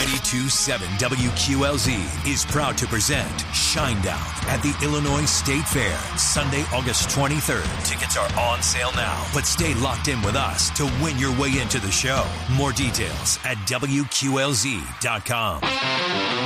92.7 WQLZ is proud to present Shinedown at the Illinois State Fair, Sunday, August 23rd. Tickets are on sale now, but stay locked in with us to win your way into the show. More details at WQLZ.com.